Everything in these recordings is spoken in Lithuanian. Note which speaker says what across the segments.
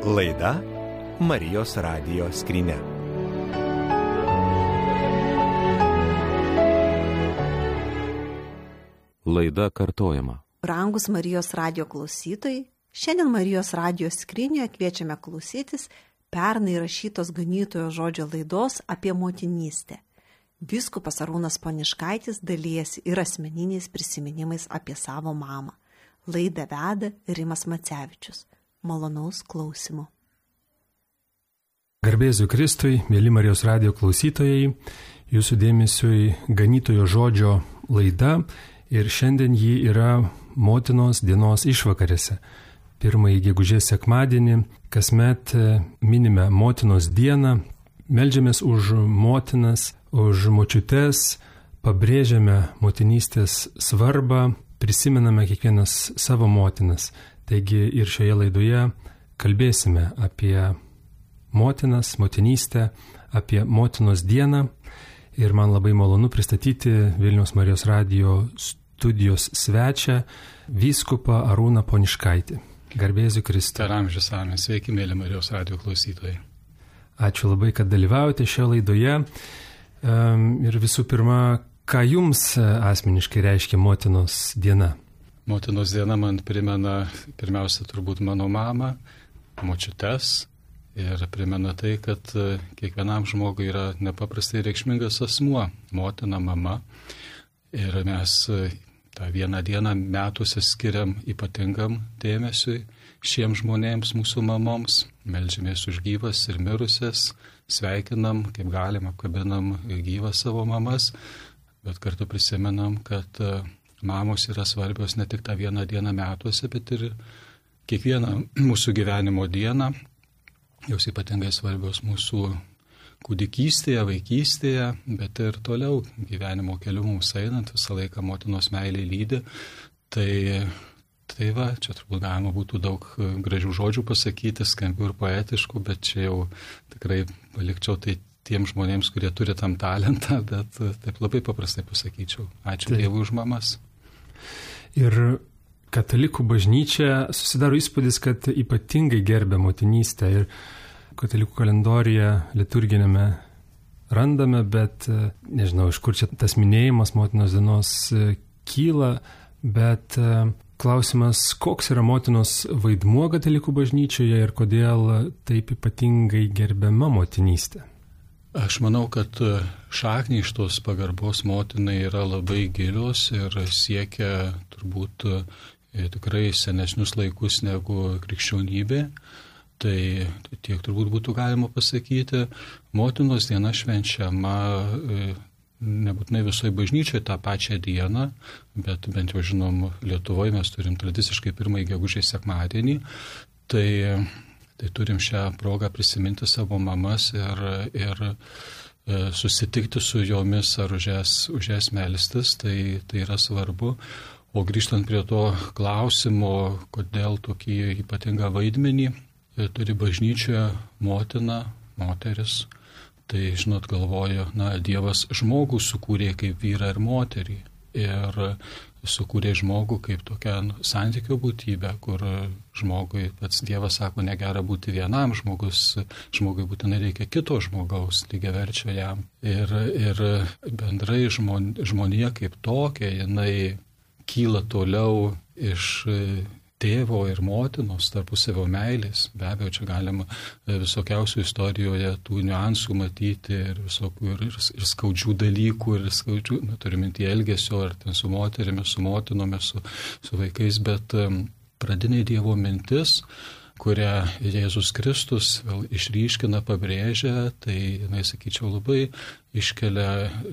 Speaker 1: Laida Marijos radijo skrynia.
Speaker 2: Laida kartojama.
Speaker 3: Brangus Marijos radijo klausytojai, šiandien Marijos radijo skryniuje kviečiame klausytis pernai rašytos ganytojo žodžio laidos apie motinystę. Vyskupas Arūnas Poniškaitis dalijasi ir asmeniniais prisiminimais apie savo mamą. Laidą veda Rimas Macevičius. Malonaus klausimo.
Speaker 4: Garbėsiu Kristui, mėly Marijos radijo klausytojai, jūsų dėmesiui ganytojo žodžio laida ir šiandien ji yra motinos dienos išvakarėse. Pirmąjį gegužės sekmadienį kasmet minime motinos dieną, meldžiamės už motinas, už močiutes, pabrėžiame motinystės svarbą, prisimename kiekvienas savo motinas. Taigi ir šioje laidoje kalbėsime apie motinas, motinystę, apie motinos dieną. Ir man labai malonu pristatyti Vilniaus Marijos radijo studijos svečią, vyskupą Arūną Poniškaitį. Garbėsiu Kristui.
Speaker 5: Per amžius amen. Sveiki, mėly Marijos radijo klausytojai.
Speaker 4: Ačiū labai, kad dalyvaujate šioje laidoje. Ir visų pirma, ką jums asmeniškai reiškia motinos diena?
Speaker 5: Motinos diena man primena pirmiausia turbūt mano mamą, močiutes ir primena tai, kad kiekvienam žmogui yra nepaprastai reikšmingas asmuo, motina, mama. Ir mes tą vieną dieną metuose skiriam ypatingam dėmesiui šiems žmonėms, mūsų mamoms, meldžiamės už gyvas ir mirusias, sveikinam, kaip galim, apkabinam gyvas savo mamas, bet kartu prisimenam, kad mamos yra svarbios ne tik tą vieną dieną metuose, bet ir kiekvieną mūsų gyvenimo dieną. Jos ypatingai svarbios mūsų kūdikystėje, vaikystėje, bet ir toliau gyvenimo keliu mums einant, visą laiką motinos meilė lydi. Tai va, čia turbūt galima būtų daug gražių žodžių pasakyti, skambių ir poetiškų, bet čia jau tikrai palikčiau tai tiems žmonėms, kurie turi tam talentą, bet taip labai paprastai pasakyčiau. Ačiū Dievui už mamas.
Speaker 4: Ir katalikų bažnyčia susidaro įspūdis, kad ypatingai gerbia motinystę ir katalikų kalendorijoje liturginėme randame, bet nežinau, iš kur čia tas minėjimas motinos dienos kyla, bet klausimas, koks yra motinos vaidmuo katalikų bažnyčioje ir kodėl taip ypatingai gerbiama motinystė?
Speaker 5: Aš manau, kad šakniai šitos pagarbos motinai yra labai gilios ir siekia turbūt tikrai senesnius laikus negu krikščionybė. Tai tiek turbūt būtų galima pasakyti. Motinos diena švenčiama nebūtinai visoje bažnyčioje tą pačią dieną, bet bent jau žinom, Lietuvoje mes turim tradiciškai pirmąjį gegužės sekmadienį. Tai turim šią progą prisiminti savo mamas ir susitikti su jomis ar už jas melstis, tai yra svarbu. O grįžtant prie to klausimo, kodėl tokį ypatingą vaidmenį turi bažnyčioje motina, moteris, tai žinot, galvoju, Dievas žmogų sukūrė kaip vyrą ir moterį. Ir sukūrė žmogų kaip tokią santykio būtybę, kur žmogui pats Dievas sako, negera būti vienam, žmogui būtinai reikia kito žmogaus, lygiaverčio jam. Ir bendrai žmonija kaip tokia, jinai kyla toliau iš tėvo ir motinos tarpusavio meilės. Be abejo, čia galima visokiausių istorijoje tų niuansų matyti ir visokių ir skaudžių dalykų, ir skaudžių, turime minti elgesio, ar ten su moterimis, su motinomis, su vaikais, bet pradinė Dievo mintis, kurią Jėzus Kristus vėl išryškina, pabrėžia, tai, sakyčiau, labai iškelia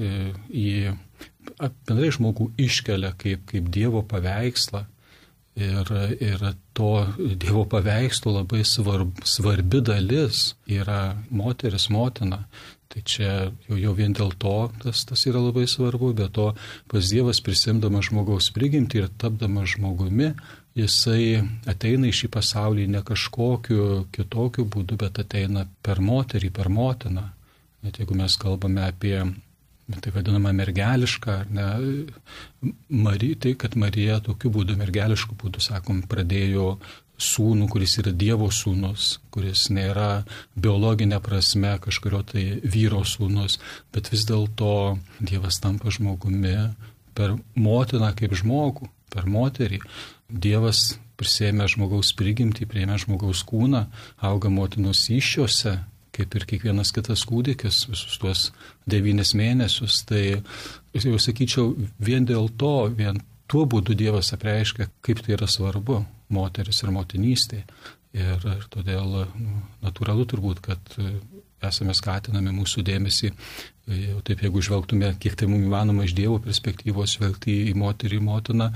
Speaker 5: bendrai žmogų iškelia kaip Dievo paveikslą. Ir to Dievo paveikslo labai svarbi dalis yra moteris, motina. Tai čia jau vien dėl to tas yra labai svarbu, bet to pas Dievas prisimdamas žmogaus prigimtį ir tapdamas žmogumi, jisai ateina į šį pasaulį ne kažkokiu kitokiu būdu, bet ateina per moterį, per motiną. Net jeigu mes kalbame apie tai vadinama mergeliška, tai kad Marija tokiu būdu, mergelišku būdu, sakom, pradėjo sūnų, kuris yra Dievo sūnus, kuris nėra biologinė prasme kažkurio tai vyro sūnus, bet vis dėlto Dievas tampa žmogumi per motiną kaip žmogų, per moterį. Dievas prisėmė žmogaus prigimtį, priėmė žmogaus kūną, auga motinos įsčiose, kaip ir kiekvienas kitas kūdikis, visus tuos 9 mėnesius. Tai jau sakyčiau, vien dėl to, vien tuo būdu Dievas apreiškia, kaip tai yra svarbu moteris ir motinystė. Ir todėl natūralu turbūt, kad esame skatinami mūsų dėmesį, jau taip jeigu žvelgtume, kiek tai mums įmanoma iš Dievo perspektyvos žvelgti į moterį, į motiną,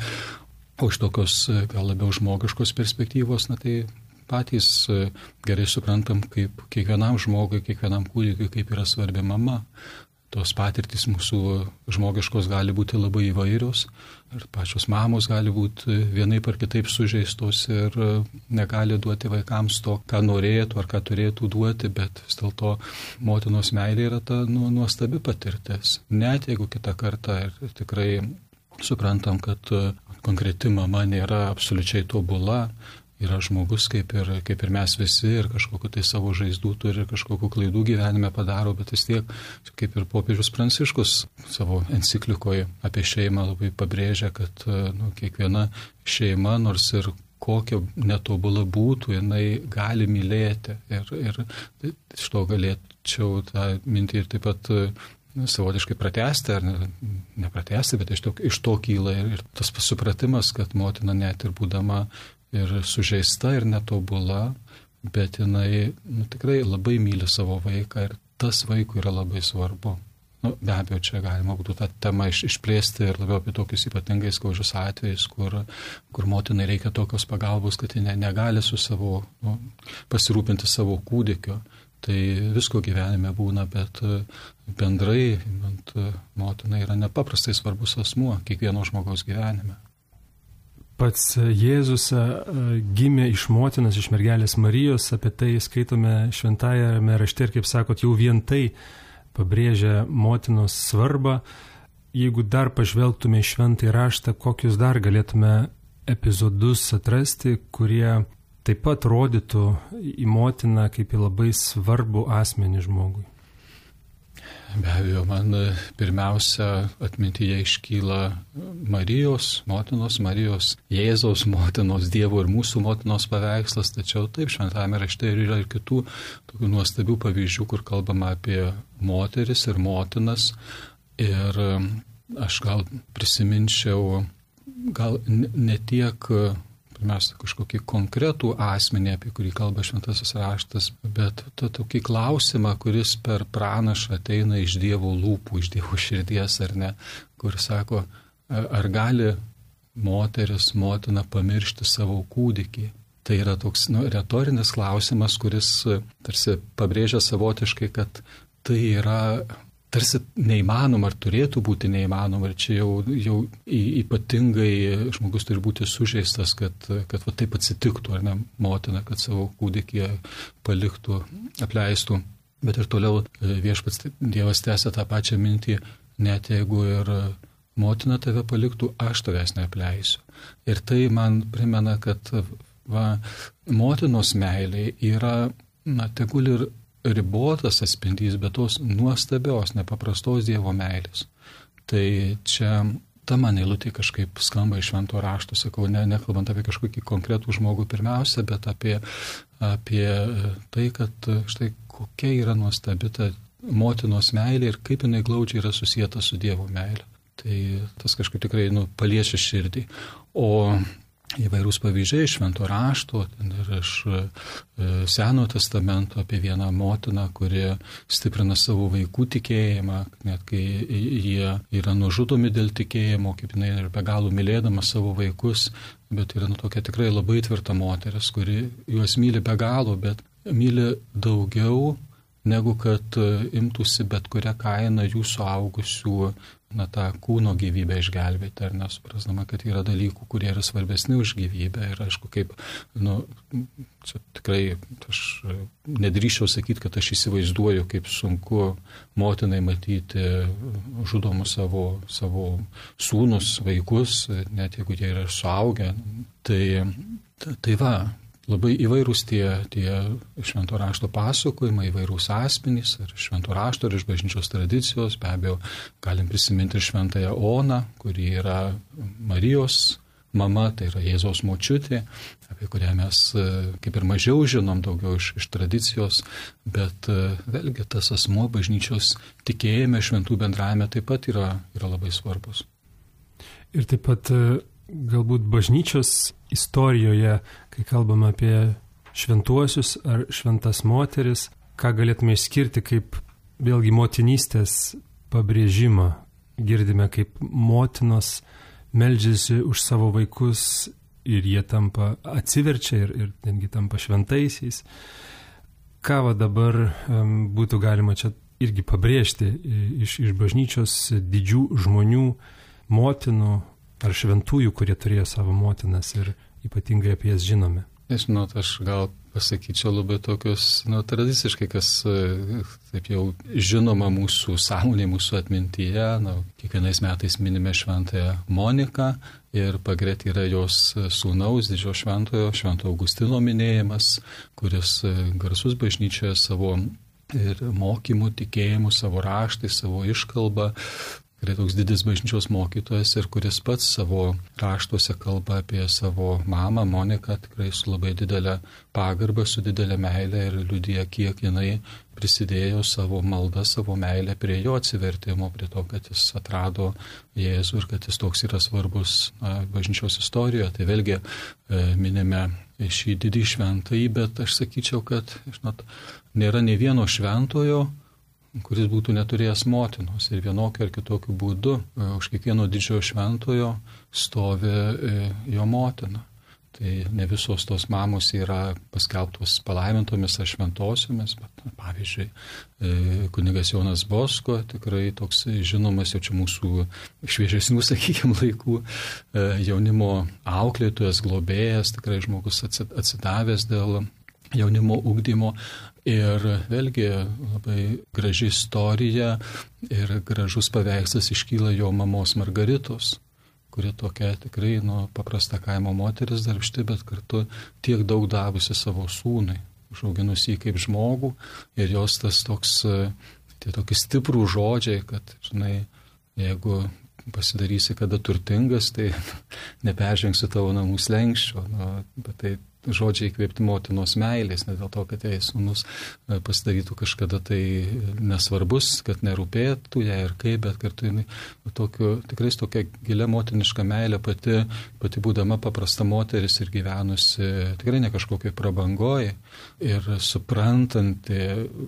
Speaker 5: o iš tokios gal labiau žmogiškos perspektyvos, tai patys gerai suprantam, kaip kiekvienam žmogui, kiekvienam kūdikiui, kaip yra svarbi mama. Tos patirtys mūsų žmogiškos gali būti labai įvairios ir pačios mamos gali būti vienaip ar kitaip sužeistos ir negali duoti vaikams to, ką norėtų ar ką turėtų duoti, bet vis dėlto motinos meilė yra ta nuostabi patirtis. Net jeigu kitą kartą ir tikrai suprantam, kad konkreti mama nėra absoliučiai tobula, yra žmogus kaip ir mes visi ir kažkokiu tai savo žaizdų turi, kažkokiu klaidų gyvenime padaro, bet vis tiek, kaip ir popiežius Pranciškus savo enciklikoje apie šeimą labai pabrėžia, kad kiekviena šeima, nors ir kokia netobula būtų, jinai gali mylėti. Ir iš to galėčiau tą mintį ir taip pat savotiškai pratęsti, ar nepratęsti, bet iš to kyla ir tas supratimas, kad motina net ir būdama ir sužeista, ir netobula, bet jinai tikrai labai myli savo vaiką ir tas vaikui yra labai svarbu. Be abejo, čia galima būtų tą temą išplėsti ir labiau apie tokius ypatingai skaudžius atvejus, kur motinai reikia tokios pagalbos, kad ji negali su savo, pasirūpinti savo kūdikiu. Tai visko gyvenime būna, bet bendrai motina yra nepaprastai svarbus asmuo kiekvieno žmogaus gyvenime.
Speaker 4: Pats Jėzus gimė iš motinos, iš mergelės Marijos, apie tai skaitome šventajame rašte ir, kaip sakot, jau vien tai pabrėžia motinos svarbą. Jeigu dar pažvelgtume į šventąjį raštą, kokius dar galėtume epizodus atrasti, kurie taip pat rodytų į motiną kaip į labai svarbų asmenį žmogui?
Speaker 5: Be abejo, man pirmiausia atmintyje iškyla Marijos, motinos Marijos, Jėzaus motinos, Dievo ir mūsų motinos paveikslas, tačiau taip šventame rašte yra ir kitų tokių nuostabių pavyzdžių, kur kalbama apie moteris ir motinas. Ir aš gal prisiminčiau, gal ne tiek pirmiausia kažkokį konkretų asmenį, apie kurį kalba šventasis raštas, bet tokį klausimą, kuris per pranašą ateina iš Dievo lūpų, iš Dievo širdies ar ne, kur sako, ar gali moteris, motina pamiršti savo kūdikį. Tai yra toks retorinis klausimas, kuris tarsi pabrėžia savotiškai, kad tai yra tarsi neįmanoma, ar turėtų būti neįmanoma, ir čia jau ypatingai žmogus turi būti sužeistas, kad va taip atsitiktų, ar ne, motina, kad savo kūdikį paliktų, apleistų. Bet ir toliau viešpats Dievas tęsia tą pačią mintį, net jeigu ir motina tave paliktų, aš tavęs neapleisiu. Ir tai man primena, kad motinos meilė yra, tegul ir ribotas atspindys, bet tos nuostabios, nepaprastos Dievo meilės. Tai čia ta man eilutė kažkaip skamba iš švento rašto, sakau, nekalbant apie kažkokį konkretų žmogų pirmiausia, bet apie tai, kad štai kokia yra nuostabi ta motinos meilė ir kaip jinai glaudžiai yra susijęta su Dievo meilė. Tai tas kažkaip tikrai paliečia širdį. O įvairūs pavyzdžiai iš švento rašto ir iš Senojo testamento apie vieną motiną, kuri stiprina savo vaikų tikėjimą, net kai jie yra nužudomi dėl tikėjimo, kaip jinai ir be galo mylėdama savo vaikus, bet yra tokia tikrai labai tvirta moteris, kuri juos myli be galo, bet myli daugiau, negu kad imtųsi bet kurią kainą jų suaugusių tą kūno gyvybę išgelbėti, ar nesuprasdama, kad yra dalykų, kurie yra svarbesni už gyvybę. Ir aišku, kaip, čia tikrai aš nedrįščiau sakyti, kad aš įsivaizduoju, kaip sunku motinai matyti žudomus savo sūnus, vaikus, net jeigu jie yra suaugę. Tai labai įvairūs tie švento rašto pasakojimai, įvairūs asmenys, ir švento rašto, ir iš bažnyčios tradicijos. Be abejo, galim prisiminti ir šventąją Oną, kuri yra Marijos mama, tai yra Jėzaus močiutė, apie kurią mes kaip ir mažiau žinom, daugiau iš tradicijos, bet vėlgi tas asmuo bažnyčios tikėjime, šventų bendravime taip pat yra labai svarbus.
Speaker 4: Ir taip pat galbūt bažnyčios istorijoje, kai kalbame apie šventuosius ar šventas moteris, ką galėtume išskirti kaip vėlgi motinystės pabrėžimą. Girdime, kaip motinos meldžiasi už savo vaikus ir jie atsiverčia ir netgi tampa šventaisiais. Ką va dabar būtų galima čia irgi pabrėžti iš bažnyčios didžių žmonių, motinų ar šventųjų, kurie turėjo savo motinas ir ypatingai apie jas žinome?
Speaker 5: Žinot, aš gal pasakyčiau labai tokius, tradiciškai, kas taip jau žinoma mūsų sąmonėje, mūsų atmintyje. Kiekvienais metais minime šventąją Moniką ir pagreti yra jos sūnaus, didžio šventojo, švento Augustino minėjimas, kuris garsus bažnyčioje savo ir mokymų, tikėjimų, savo raštai, savo iškalbą. Yra toks didis bažnyčios mokytojas ir kuris pats savo raštuose kalba apie savo mamą Moniką, tikrai su labai didelė pagarba, su didelė meilė ir liudija, kiek jinai prisidėjo savo maldą, savo meilę prie jo atsivertimo, prie to, kad jis atrado Jėzų ir kad jis toks yra svarbus bažnyčios istorijoje. Tai vėlgi minime šį didį šventąjį, bet aš sakyčiau, kad nėra nei vieno šventojo, kuris būtų neturėjęs motinos ir vienokiu ar kitokiu būdu už kiekvieno didžiojo šventojo stovi jo motina. Tai ne visos tos mamos yra paskelbtos palaimintomis ar šventosiomis, bet pavyzdžiui, kunigas Jonas Bosko, tikrai toks žinomas jau čia mūsų šviežesnių, sakykime, laikų jaunimo auklėtojas, globėjas, tikrai žmogus atsidavęs dėl jaunimo ugdymo. Ir vėlgi labai graži istorija ir gražus paveikslas iškyla jo mamos Margaritos, kuri tokia tikrai paprasta kaimo moteris, darbšti, bet kartu tiek daug davusi savo sūnui, užauginusi jį kaip žmogų. Ir jos tas tie tokie stiprų žodžiai, kad, jeigu pasidarysi kada turtingas, tai neperžengsiu tavo namų slenksčio. Bet tai žodžiai įkvėpti motinos meilės, ne dėl to, kad jai sūnus pasidarytų kažkada tai nesvarbus, kad nerūpėtų jai ir kaip, bet kartu jinai tikrai tokia gilia motiniška meilė, pati būdama paprasta moteris ir gyvenusi tikrai ne kažkokiai prabangoje ir suprantanti,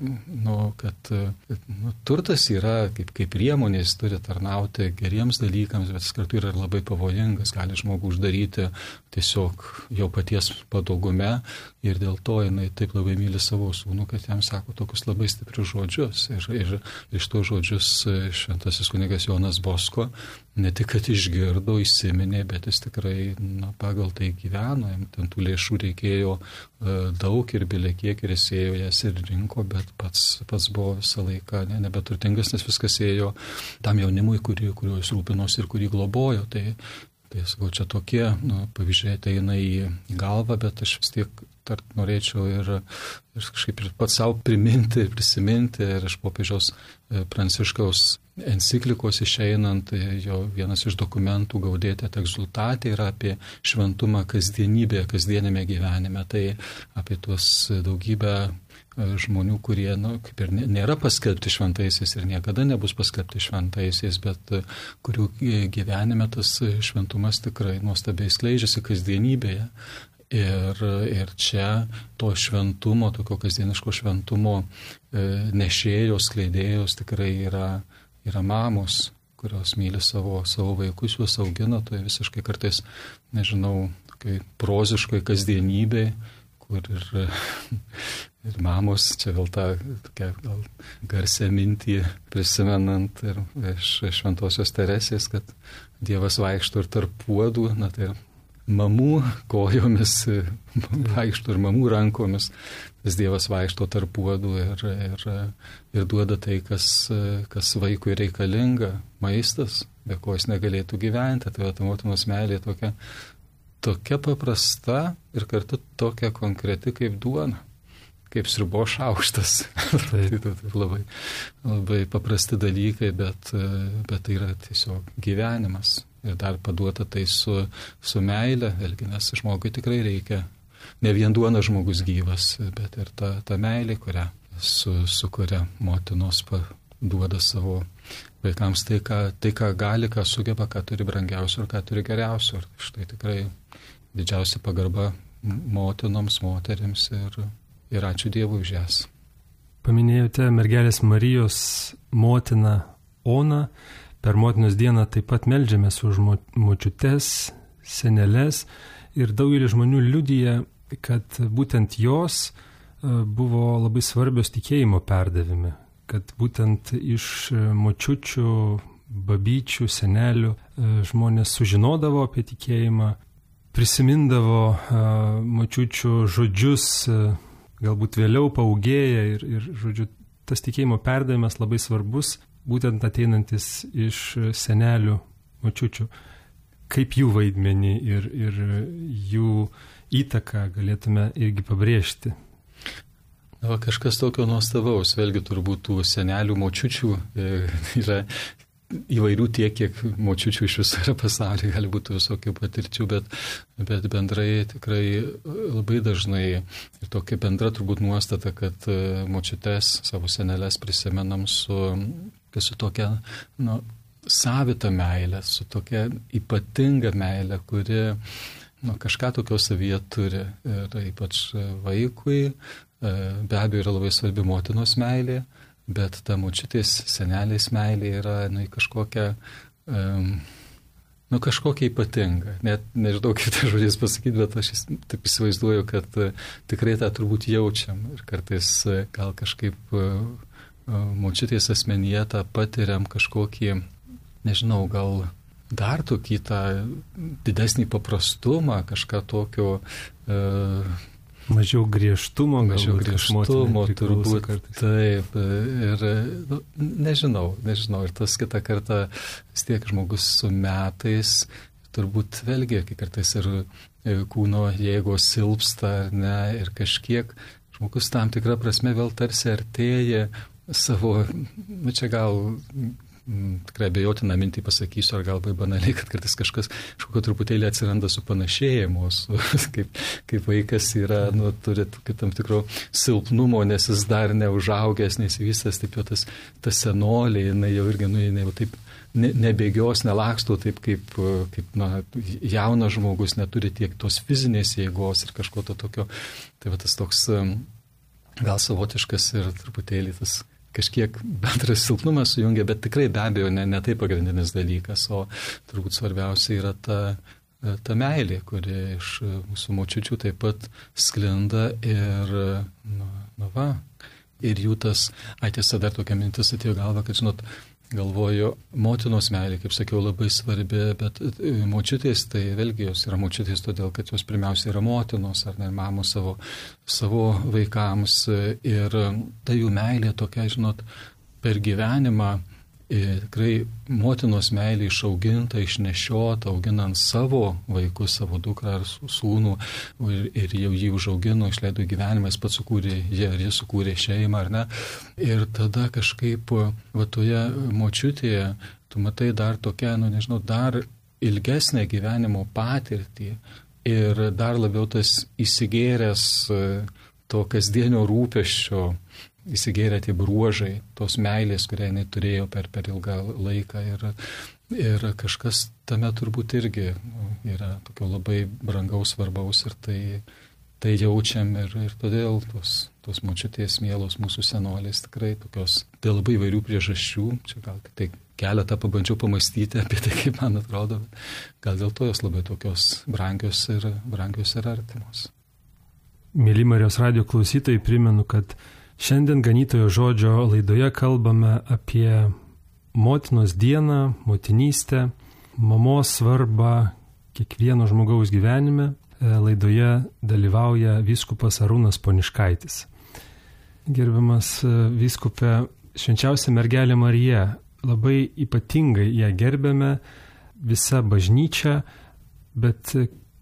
Speaker 5: kad turtas yra kaip priemonės, turi tarnauti geriems dalykams, bet jis kartu yra labai pavojingas, gali žmogų uždaryti tiesiog jau paties patogume ir dėl to jinai taip labai myli savo sūnų, kad jam sako tokius labai stiprius žodžius. Ir iš to žodžius šventasis kunigas Jonas Bosko ne tik, kad išgirdo, įsiminė, bet jis tikrai pagal tai gyveno, jam ten tų lėšų reikėjo daug ir bilekiek ir jis ėjo jas ir rinko, bet pats buvo visą laiką nebeturtingas, nes viskas ėjo tam jaunimui, kuriuo jis rūpinosi ir kurį globojo. Tai sakau, čia tokie pavyzdžiai ateina į galvą, bet aš vis tiek norėčiau ir kažkaip ir pats savo priminti ir prisiminti, ir iš popiežiaus Pranciškaus enciklikos išeinant, jo vienas iš dokumentų Gaudete et Exsultate yra apie šventumą kasdienybėje, kasdienėme gyvenime. Tai apie tuos daugybę žmonių, kurie kaip ir nėra paskelbti šventaisiais ir niekada nebus paskelbti šventaisiais, bet kurių gyvenime tas šventumas tikrai nuostabiai skleidžiasi kasdienybėje. Ir čia to šventumo, tokio kasdieniško šventumo nešėjos, skleidėjos tikrai yra mamos, kurios myli savo vaikus, juos augina, tai visiškai kartais, nežinau, proziškai kasdienybėje, kur ir mamos, čia vėl tą tokią garsią mintį prisimenant ir iš Šventosios Teresės, kad Dievas vaikšto ir tarp puodų, tai mamų kojomis vaikšto ir mamų rankomis, tas Dievas vaikšto tarp puodų ir duoda tai, kas vaikui reikalinga, maistas, be ko jis negalėtų gyventi. Tai ta motinos meilė tokia tokia paprasta ir kartu tokia konkreti kaip duona, kaip sriubos šaukštas. Tai labai, labai paprasti dalykai, bet tai yra tiesiog gyvenimas. Ir dar paduota tai su meile, vėlgi, nes žmogui tikrai reikia ne vien duona žmogus gyvas, bet ir ta meilė, kurią sukuria motinos duoda savo vaikams tai, ką gali, ką sugeba, ką turi brangiausio ir ką turi geriausio. Ir štai tikrai didžiausia pagarba motinoms, moterims ir ačiū Dievui už jas.
Speaker 4: Paminėjote mergelės Marijos motiną Oną. Per motinos dieną taip pat meldžiamės už močiutes, seneles ir daugelis žmonių liudija, kad būtent jos buvo labai svarbios tikėjimo perdavime, kad būtent iš močiučių, babyčių, senelių žmonės sužinodavo apie tikėjimą, prisimindavo močiučių žodžius, galbūt vėliau paūgėja ir žodžiu, tas tikėjimo perdavimas labai svarbus, būtent ateinantis iš senelių, močiučių. Kaip jų vaidmenį ir jų įtaką galėtume irgi pabrėžti?
Speaker 5: Na, kažkas tokio nuostabaus, vėlgi turbūt tų senelių, močiučių yra įvairių tiek, kiek močiučių iš viso yra pasaulyje, gali būti visokių patirčių, bet bendrai tikrai labai dažnai ir tokia bendra turbūt nuostata, kad močiutes, savo senelės prisimenam su tokia savita meilė, su tokia ypatinga meilė, kuri kažką tokio savyje turi. Ir ypač vaikui be abejo yra labai svarbi motinos meilė, bet ta močiutės senelės meilė yra kažkokia, kažkokia ypatinga. Net nežinau, kaip tą žodžiais pasakyti, bet aš taip įsivaizduoju, kad tikrai tą turbūt jaučiam. Ir kartais gal kažkaip močiutės asmenyje tą patiriam kažkokį, nežinau, gal dar tokį tą didesnį paprastumą, kažką tokio...
Speaker 4: Mažiau griežtumo,
Speaker 5: turbūt kartais. Taip, ir nežinau, ir tas kitą kartą vis tiek žmogus su metais, turbūt vėlgi, kai kartais ir kūno jėgos silpsta, ar ne, ir kažkiek žmogus tam tikrą prasme vėl tarsi artėja savo, čia gal... Tikrai abejotiną mintį pasakysiu, ar galbūt banaliai, kad kartais kažkokio truputėlį atsiranda su panašėjimu, kaip vaikas yra, turi tam tikro silpnumo, nes jis dar neužaugęs, nesivystęs, taip jau tas senolė, jinai jau irgi, jinai jau taip nebėgios, nelaksto taip, kaip jaunas žmogus, neturi tiek tos fizinės jėgos ir kažko to tokio. Tai va tas toks gal savotiškas ir truputėlį tas kažkiek bendras silpnumas sujungia, bet tikrai be abejo ne tai pagrindinis dalykas, o turbūt svarbiausia yra ta meilė, kuri iš mūsų močiučių taip pat sklinda ir, ir jų tas, tiesa, dar tokia mintis atėjo galva, kad, žinot, galvoju, motinos meilė, kaip sakiau, labai svarbi, bet močiutės, tai vėlgi jos yra močiutės, todėl, kad jos pirmiausia yra motinos ar ne mamos savo vaikams ir ta jų meilė tokia, žinot, per gyvenimą tikrai motinos meilė išauginta, išnešiota, auginant savo vaikus, savo dukrą ar sūnų ir jau jį užaugino, išleido gyvenimą, jis pats sukūrė, jis sukūrė šeimą, ar ne. Ir tada kažkaip toje močiutėje, tu matai dar tokią, dar ilgesnę gyvenimo patirtį ir dar labiau tas įsigėręs to kasdienio rūpesčio, įsigėrė tie bruožai, tos meilės, kurią jinai turėjo per ilgą laiką ir kažkas tame turbūt irgi yra tokio labai brangaus, svarbaus ir tai jaučiam ir todėl tos močiutės mielos mūsų senolės tikrai tokios dėl labai įvairių priežasčių, čia gal tai keletą pabandžiau pamastyti apie tai, kaip man atrodo, gal dėl to jos labai tokios brangios ir artimos.
Speaker 4: Mėly Marijos radijo klausytojai, primenu, kad šiandien Ganytojo žodžio laidoje kalbame apie motinos dieną, motinystę, mamos svarbą kiekvieno žmogaus gyvenime. Laidoje dalyvauja vyskupas Arūnas Poniškaitis. Gerbiamas vyskupė, švenčiausia mergelė Marija, labai ypatingai ją gerbiame, visa bažnyčia, bet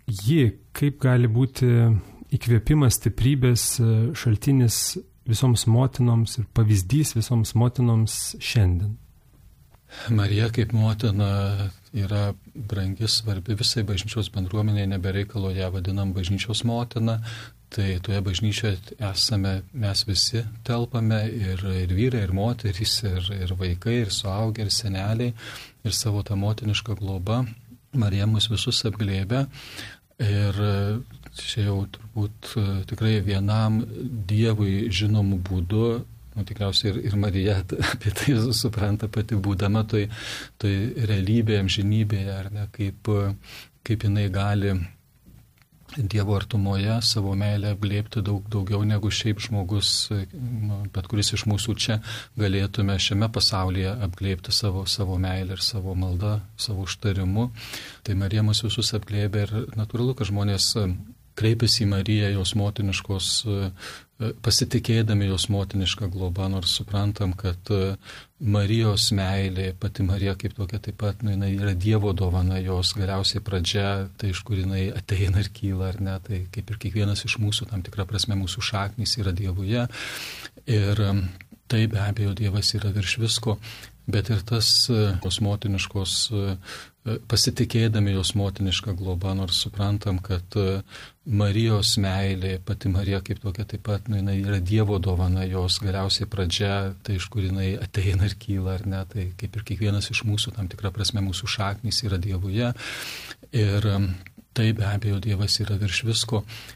Speaker 4: ji kaip gali būti įkvėpimas, stiprybės šaltinis visoms motinoms ir pavyzdys visoms motinoms šiandien?
Speaker 5: Marija kaip motina yra brangi, svarbi visai bažnyčios bendruomeniai, nebereikalo ją vadinam bažnyčios motina. Tai toje bažnyčioje esame mes visi, telpame ir vyrai, ir moterys, ir vaikai, ir suaugę, ir seneliai, ir savo tą motinišką globą. Marija mus visus apglėbia ir čia jau turbūt tikrai vienam Dievui žinomų būdų, tikriausiai ir Marija apie tai supranta pati būdama, tai realybė, amžinybėje, ar ne, kaip jinai gali Dievo artumoje savo meilę apglėbti daugiau negu šiaip žmogus, bet kuris iš mūsų čia galėtume šiame pasaulyje apglėbti savo meilę ir savo maldą, savo užtarimu. Tai Marija mus visus apglėbė ir natūralu, kad žmonės kreipiasi į Mariją jos motiniškos, pasitikėdami jos motinišką globą, nors suprantam, kad Marijos meilė, pati Marija kaip tokia taip pat, jinai yra Dievo dovana, jos galiausiai pradžia, tai iš kur jinai ateina ir kyla, ar ne, tai kaip ir kiekvienas iš mūsų, tam tikrą prasme mūsų šaknys yra Dievuje. Ir tai be abejo Dievas yra virš visko, bet ir tas jos motiniškos, pasitikėdami jos motinišką globą, nors suprantam, kad Marijos meilė, pati Marija kaip tokia taip pat, jinai yra Dievo dovana, jos galiausiai pradžia, tai iš kur jinai ateina ir kyla, ar ne, tai kaip ir kiekvienas iš mūsų, tam tikrą prasme mūsų šaknys yra Dievuje. Ir tai be abejo Dievas yra virš visko,